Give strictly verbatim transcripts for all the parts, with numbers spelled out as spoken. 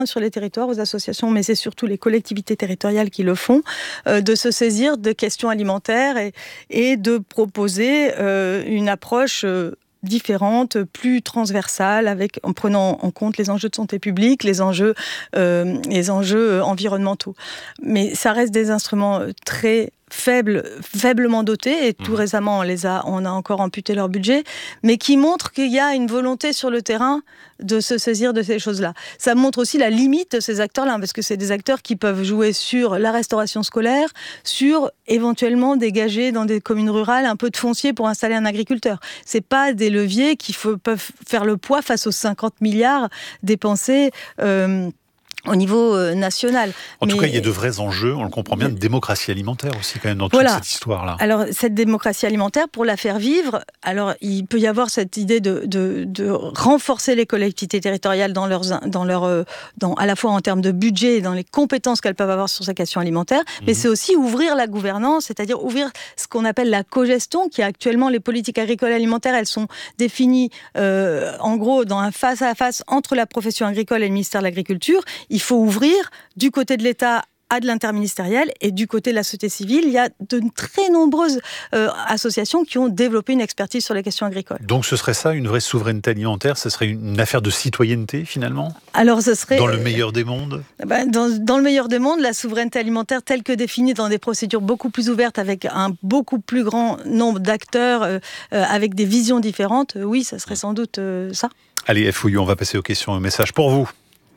sur les territoires, aux associations, mais c'est surtout les collectivités territoriales qui le font, euh, de se saisir de questions alimentaires et, et de proposer euh, une approche euh, différente, plus transversale, avec, en prenant en compte les enjeux de santé publique, les enjeux, euh, les enjeux environnementaux. Mais ça reste des instruments très faibles, faiblement dotés, et tout mmh. récemment on, les a, on a encore amputé leur budget, mais qui montrent qu'il y a une volonté sur le terrain de se saisir de ces choses-là. Ça montre aussi la limite de ces acteurs-là, parce que c'est des acteurs qui peuvent jouer sur la restauration scolaire, sur éventuellement dégager dans des communes rurales un peu de foncier pour installer un agriculteur. C'est pas des leviers qui faut, peuvent faire le poids face aux cinquante milliards dépensés euh, au niveau euh, national. En Mais, tout cas, il y a de vrais enjeux, on le comprend bien, de démocratie alimentaire aussi quand même dans voilà. toute cette histoire-là. Alors, cette démocratie alimentaire, pour la faire vivre, alors il peut y avoir cette idée de, de, de renforcer les collectivités territoriales dans leurs, dans leur, dans, à la fois en termes de budget et dans les compétences qu'elles peuvent avoir sur ces questions alimentaires, mmh. mais c'est aussi ouvrir la gouvernance, c'est-à-dire ouvrir ce qu'on appelle la cogestion, qui est actuellement les politiques agricoles et alimentaires, elles sont définies euh, en gros dans un face-à-face entre la profession agricole et le ministère de l'Agriculture. Il faut ouvrir du côté de l'État à de l'interministériel, et du côté de la société civile, il y a de très nombreuses euh, associations qui ont développé une expertise sur les questions agricoles. Donc ce serait ça, une vraie souveraineté alimentaire, ce serait une affaire de citoyenneté finalement ? Alors ce serait... Dans le meilleur des mondes ? ben, dans, dans le meilleur des mondes, la souveraineté alimentaire telle que définie dans des procédures beaucoup plus ouvertes, avec un beaucoup plus grand nombre d'acteurs, euh, euh, avec des visions différentes, euh, oui, ça serait sans doute euh, ça. Allez, F O U, on va passer aux questions et aux messages pour vous.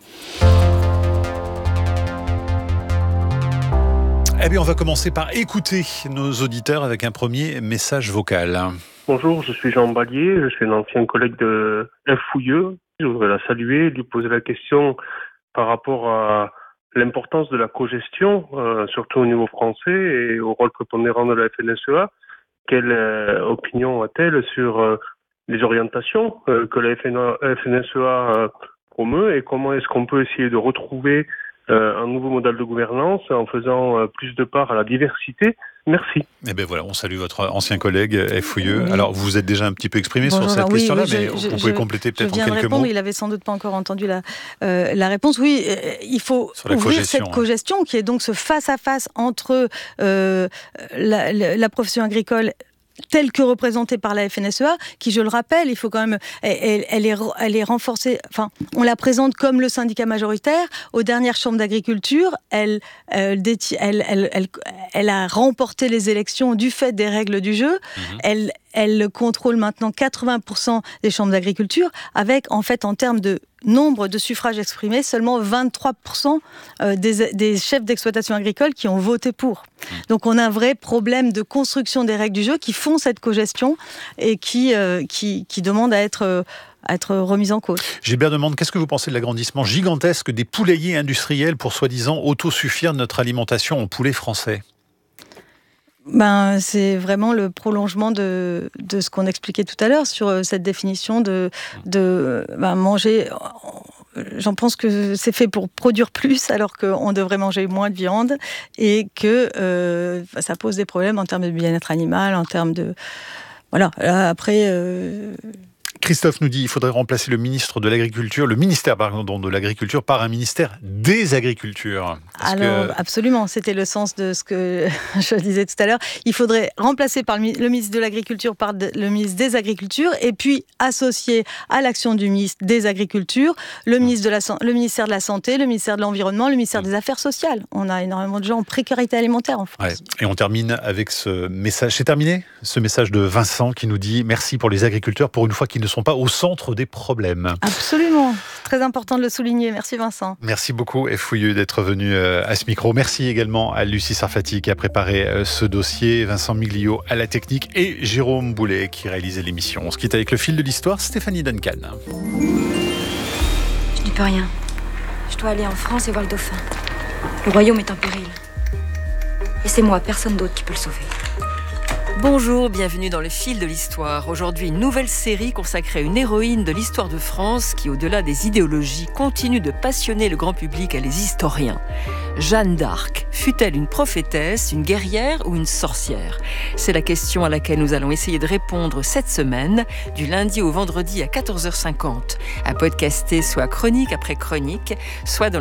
Eh bien, on va commencer par écouter nos auditeurs avec un premier message vocal. Bonjour, je suis Jean Ballier, je suis un ancien collègue de F O U E. Je voudrais la saluer, lui poser la question par rapport à l'importance de la cogestion, euh, surtout au niveau français, et au rôle prépondérant de la F N S E A. Quelle euh, opinion a-t-elle sur euh, les orientations euh, que la F N S E A euh, promeut, et comment est-ce qu'on peut essayer de retrouver Euh, un nouveau modèle de gouvernance en faisant euh, plus de part à la diversité. Merci. Eh bien voilà, on salue votre ancien collègue F O U E. Oui. Alors vous vous êtes déjà un petit peu exprimé Bonjour, sur cette oui, question-là, oui, mais je, vous je, pouvez compléter peut-être en quelques répondre, mots. Il avait sans doute pas encore entendu la, euh, la réponse. Oui, euh, il faut ouvrir cogestion, cette cogestion hein. qui est donc ce face-à-face entre euh, la, la, la profession agricole telle que représentée par la F N S E A, qui, je le rappelle, il faut quand même, elle, elle, est, elle est renforcée, enfin, on la présente comme le syndicat majoritaire. Aux dernières chambres d'agriculture, elle, elle, elle, elle, elle, elle a remporté les élections du fait des règles du jeu. Mmh. Elle, elle contrôle maintenant quatre-vingts pour cent des chambres d'agriculture, avec, en fait, en termes de nombre de suffrages exprimés, seulement vingt-trois pour cent des, des chefs d'exploitation agricole qui ont voté pour. Donc on a un vrai problème de construction des règles du jeu qui font cette cogestion et qui, euh, qui, qui demandent à être... Euh, à être remise en cause. Gilbert demande, qu'est-ce que vous pensez de l'agrandissement gigantesque des poulaillers industriels pour soi-disant autosuffire notre alimentation en poulet français ? Ben, c'est vraiment le prolongement de, de ce qu'on expliquait tout à l'heure sur cette définition de, de ben, manger... J'en pense que c'est fait pour produire plus alors qu'on devrait manger moins de viande et que euh, ça pose des problèmes en termes de bien-être animal, en termes de... Voilà, après... Euh... Christophe nous dit qu'il faudrait remplacer le ministre de l'Agriculture, le ministère pardon, de l'Agriculture par un ministère des Agricultures. Alors, que... absolument, c'était le sens de ce que je disais tout à l'heure. Il faudrait remplacer par le, le ministre de l'Agriculture par de, le ministre des Agricultures et puis associer à l'action du ministre des Agricultures le, ministre de la, le ministère de la Santé, le ministère de l'Environnement, le ministère des Affaires sociales. On a énormément de gens en précarité alimentaire en France. Ouais. Et on termine avec ce message. C'est terminé ? Ce message de Vincent qui nous dit « Merci pour les agriculteurs pour une fois qu'ils ne sont pas au centre des problèmes ». Absolument, très important de le souligner. Merci Vincent. Merci beaucoup F O U E d'être venu à ce micro. Merci également à Lucie Sarfati qui a préparé ce dossier, Vincent Miglio à la technique et Jérôme Boulet qui réalisait l'émission. On se quitte avec le fil de l'histoire, Stéphanie Duncan. Je n'y peux rien. Je dois aller en France et voir le dauphin. Le royaume est en péril. Et c'est moi, personne d'autre qui peut le sauver. Bonjour, bienvenue dans le fil de l'histoire. Aujourd'hui, une nouvelle série consacrée à une héroïne de l'histoire de France qui, au-delà des idéologies, continue de passionner le grand public et les historiens. Jeanne d'Arc, fut-elle une prophétesse, une guerrière ou une sorcière ? C'est la question à laquelle nous allons essayer de répondre cette semaine, du lundi au vendredi à quatorze heures cinquante. À podcaster soit chronique après chronique, soit dans